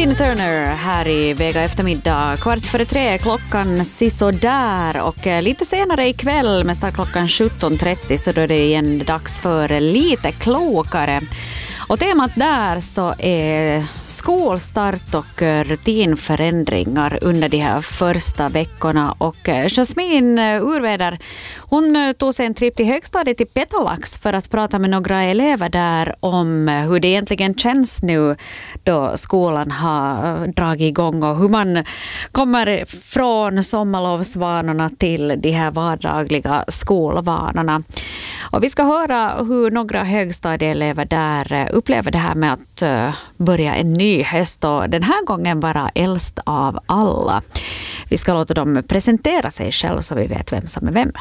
Tina Turner här i Vega eftermiddag. 2:45 klockan sisådär, och lite senare ikväll med start klockan 17:30 så då är det igen dags för lite klokare. Och temat där så är skolstart och rutinförändringar under de här första veckorna. Och Jasmin Urveder, hon tog sig en trip till högstadiet i Petalax för att prata med några elever där om hur det egentligen känns nu då skolan har dragit igång och hur man kommer från sommarlovsvanorna till de här vardagliga skolvanorna. Och vi ska höra hur några högstadieelever där upplever det här med att börja en ny höst och den här gången vara äldst av alla. Vi ska låta dem presentera sig själv så vi vet vem som är vem.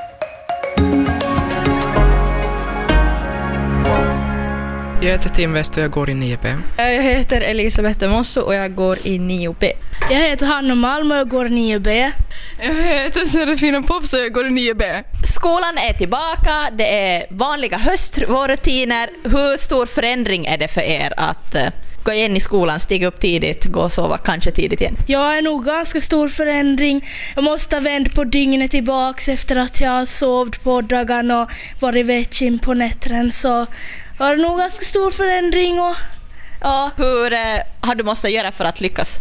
Jag heter Tim West och jag går i 9B. Jag heter Elisabeth Mosso och jag går i 9B. Jag heter Hanna Malm och jag går i 9B. Jag heter Serafina Pops och jag går i 9B. Skolan är tillbaka, det är vanliga höstrutiner. Hur stor förändring är det för er att gå igen i skolan, stiga upp tidigt, gå och sova kanske tidigt igen? Jag är nog ganska stor förändring. Jag måste ha vänt på dygnet tillbaks efter att jag har sovt på dagarna och varit vetchim på nätterna, så var det nog ganska stor förändring. Och, ja. Hur har du måste göra för att lyckas?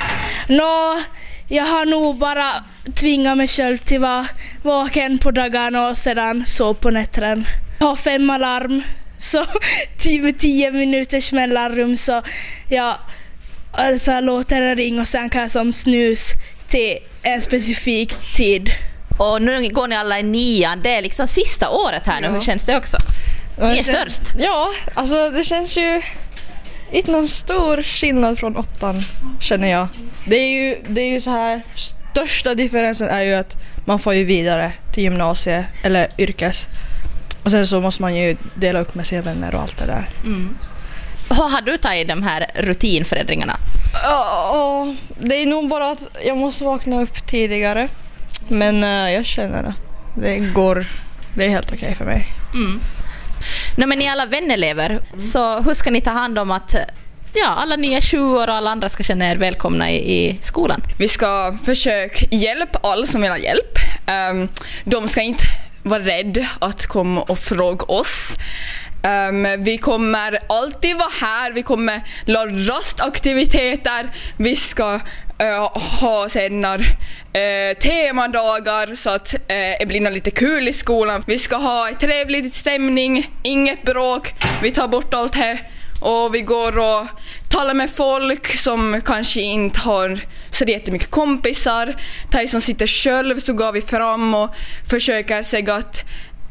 Jag har nog bara tvingat mig själv till att vara vaken på dagarna och sedan sov på nätterna. Jag har 5 alarm, så 10 minuters mellanrum, så jag låter det ringa och sen kan jag som snus till en specifik tid. Och nu går ni alla i 9, det är liksom sista året här nu. Hur känns det också? Ni är störst. Ja, alltså det känns ju inte någon stor skillnad från 8, känner jag. Det är ju så här, största differensen är ju att man får ju vidare till gymnasiet eller yrkes. Och sen så måste man ju dela upp med sina vänner och allt det där. Mm. Hur har du tagit de här rutinförändringarna? Det är nog bara att jag måste vakna upp tidigare. Men jag känner att det är helt okej för mig. Mm. Nej, men ni är alla vänelever, så hur ska ni ta hand om att alla nya 20 år och alla andra ska känna er välkomna i skolan? Vi ska försöka hjälpa alla som vill ha hjälp. De ska inte vara rädda att komma och fråga oss. Vi kommer alltid vara här. Vi kommer ha rastaktiviteter. Vi ska ha senare temadagar så att det blir lite kul i skolan. Vi ska ha en trevlig stämning, inget bråk. Vi tar bort allt här och vi går och talar med folk som kanske inte har så jättemycket kompisar. De som sitter själv, så går vi fram och försöker säga att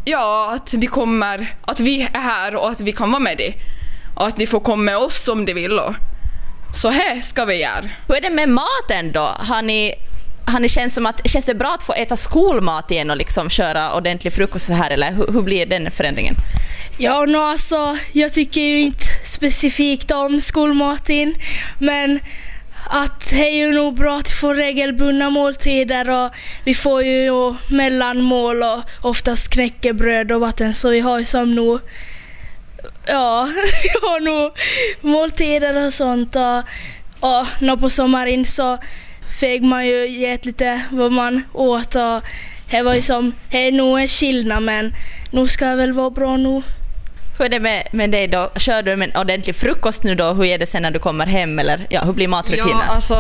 att vi är här och att vi kan vara med det. Och att de får komma med oss om de vill. Så här ska vi göra. Hur är det med maten då? Har ni känns det bra att få äta skolmat igen och liksom köra ordentlig frukost så här, eller hur blir den förändringen? Ja, alltså, jag tycker ju inte specifikt om skolmaten, men att det är ju nog bra att få regelbundna måltider, och vi får ju mellanmål och oftast knäckebröd och vatten, så vi har ju som nog vi har nog måltider och sånt, och när på sommaren så fick man ju ge lite vad man åt, och det var ju som, det är nog en skillnad, men nu ska det väl vara bra nu. Hur är det med dig då? Kör du med en ordentlig frukost nu då? Hur är det sen när du kommer hem? Eller hur blir matrutinen? Ja, alltså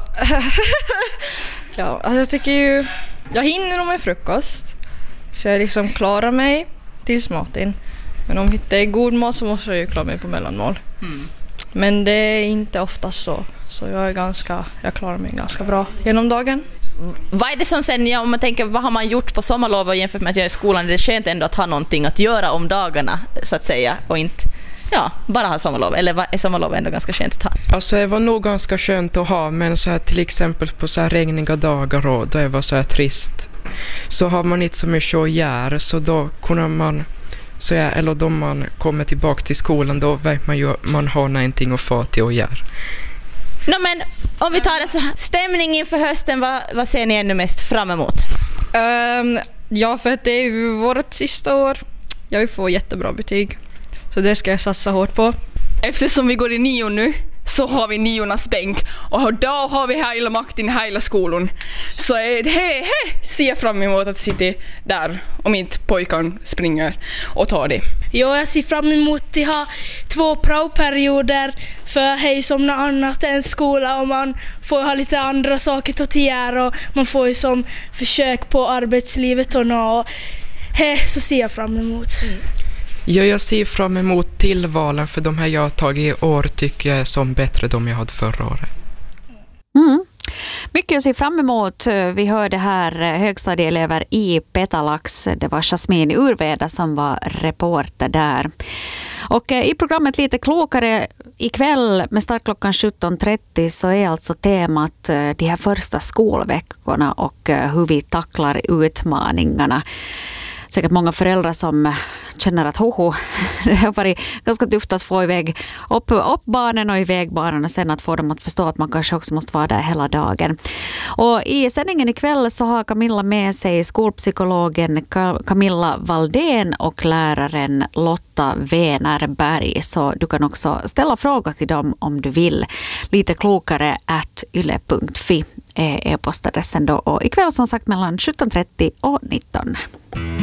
jag tycker ju jag hinner nog med frukost, så jag liksom klarar mig tills maten. Men om det är god mat så måste jag ju klara mig på mellanmål. Men det är inte ofta så jag klarar mig ganska bra genom dagen. Vad är det som sen, om man tänker, vad har man gjort på sommarlov och jämfört med att göra i skolan? Det är skönt ändå att ha någonting att göra om dagarna, så att säga, och inte bara ha sommarlov. Eller är sommarlov ändå ganska skönt att ha? Alltså det var nog ganska skönt att ha, men så här till exempel på så här regniga dagar och då det var så här trist, så har man inte så mycket att göra, så då kunde man eller då man kommer tillbaka till skolan, då vet man ju man har någonting att få till att göra. Men om vi tar en så här stämning inför hösten, vad ser ni ännu mest fram emot? För att det är ju vårt sista år. Jag vill få jättebra betyg, så det ska jag satsa hårt på. Eftersom vi går i 9 nu så har vi 9:ornas bänk och då har vi hela makten i hela skolan. Så det ser jag fram emot att sitta där om inte pojkarna springer och tar det. Ja, jag ser fram emot att ha 2 praoperioder för hej som något annat än skola och man får ha lite andra saker att göra och man får ju som försök på arbetslivet och något. Så ser jag fram emot. Ja, jag ser fram emot tillvalen för de här jag har tagit i år tycker jag är som bättre de jag hade förra året. Mycket att se fram emot. Vi hörde här högstadieelever i Petalax. Det var Jasmin Urveda som var reporter där. Och i programmet Lite klokare ikväll med start klockan 17.30 så är alltså temat de här första skolveckorna och hur vi tacklar utmaningarna. Säkert många föräldrar som känner att det har varit ganska tufft att få iväg upp barnen och iväg barnen och sen att få dem att förstå att man kanske också måste vara där hela dagen. Och i sändningen ikväll så har Camilla med sig skolpsykologen Camilla Valdén och läraren Lotta Wenerberg. Så du kan också ställa frågor till dem om du vill. Lite klokare @yle.fi är e-postadressen då. Och ikväll som sagt mellan 17.30 och 19.